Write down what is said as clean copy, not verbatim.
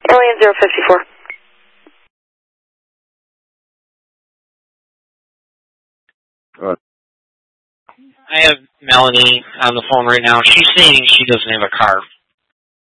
Alien 054. I have Melanie on the phone right now. She's saying she doesn't have a car.